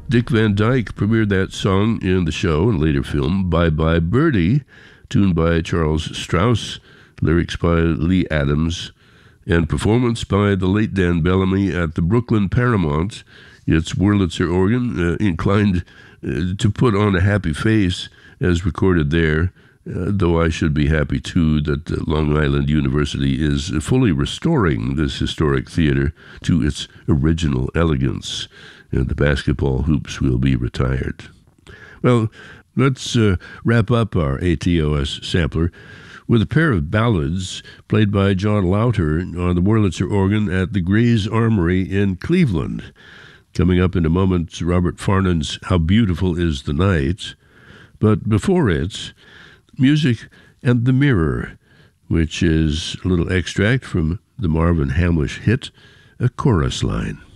Dick Van Dyke premiered that song in the show and later film Bye Bye Birdie, tuned by Charles Strauss, lyrics by Lee Adams, and performance by the late Dan Bellamy at the Brooklyn Paramount. It's Wurlitzer organ, inclined to put on a happy face as recorded there, though I should be happy too that Long Island University is fully restoring this historic theater to its original elegance, and the basketball hoops will be retired. Well, let's wrap up our ATOS sampler with a pair of ballads played by John Lauter on the Wurlitzer organ at the Gray's Armory in Cleveland. Coming up in a moment, Robert Farnon's How Beautiful Is the Night. But before it, music and the Mirror, which is a little extract from the Marvin Hamlish hit, A Chorus Line.